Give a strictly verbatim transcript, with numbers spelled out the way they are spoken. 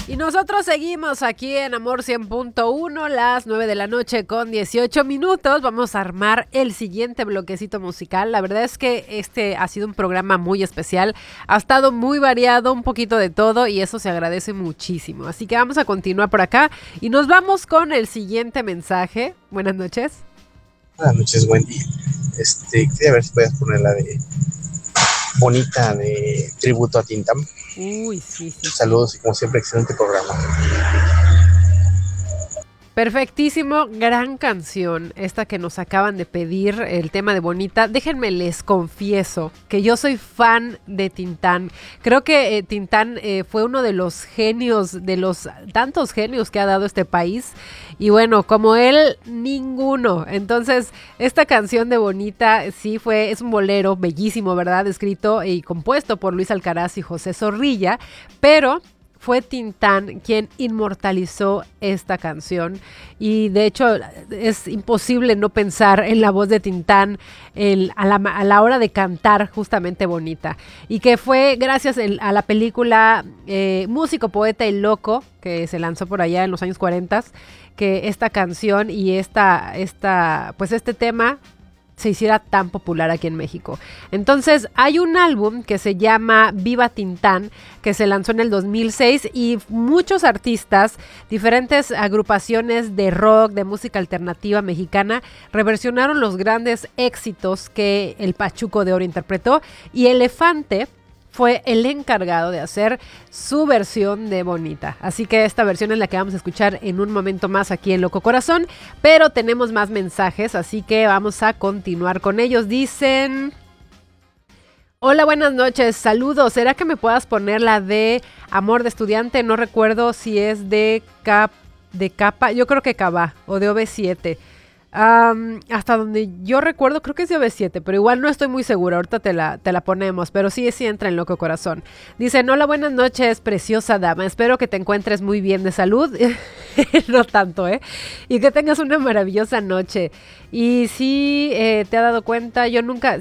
Y nosotros seguimos aquí en Amor cien punto uno, las nueve de la noche con dieciocho minutos. Vamos a armar el siguiente bloquecito musical. La verdad es que este ha sido un programa muy especial. Ha estado muy variado, un poquito de todo y eso se agradece muchísimo. Así que vamos a continuar por acá y nos vamos con el siguiente mensaje. Buenas noches. Buenas noches, Wendy. Este, quería ver si puedes poner la de Bonita de tributo a Tin Tan. Uy, sí, sí. Saludos y como siempre, excelente programa. Perfectísimo, gran canción, esta que nos acaban de pedir, el tema de Bonita. Déjenme les confieso que yo soy fan de Tin Tan. Creo que eh, Tin Tan eh, fue uno de los genios, de los tantos genios que ha dado este país. Y bueno, como él, ninguno. Entonces, esta canción de Bonita sí fue, es un bolero bellísimo, ¿verdad? Escrito y compuesto por Luis Alcaraz y José Zorrilla, pero fue Tin Tan quien inmortalizó esta canción y de hecho es imposible no pensar en la voz de Tin Tan el, a, la, a la hora de cantar justamente Bonita, y que fue gracias el, a la película eh, Músico, Poeta y Loco, que se lanzó por allá en los años cuarenta, que esta canción y esta, esta, pues este tema se hiciera tan popular aquí en México. Entonces hay un álbum que se llama Viva Tin Tan, que se lanzó en el dos mil seis y muchos artistas, diferentes agrupaciones de rock, de música alternativa mexicana, reversionaron los grandes éxitos que el Pachuco de Oro interpretó, y Elefante fue el encargado de hacer su versión de Bonita. Así que esta versión es la que vamos a escuchar en un momento más aquí en Loco Corazón, pero tenemos más mensajes, así que vamos a continuar con ellos. Dicen: hola, buenas noches, saludos. ¿Será que me puedas poner la de Amor de Estudiante? No recuerdo si es de Cap, de Capa, yo creo que Cava, o de O V siete. Um, hasta donde yo recuerdo, creo que es de O V siete, pero igual no estoy muy segura. Ahorita te la, te la ponemos, pero sí, sí entra en Loco Corazón. Dicen: hola, buenas noches, preciosa dama. Espero que te encuentres muy bien de salud. No tanto, ¿eh? Y que tengas una maravillosa noche. Y sí, eh, te has dado cuenta, yo nunca,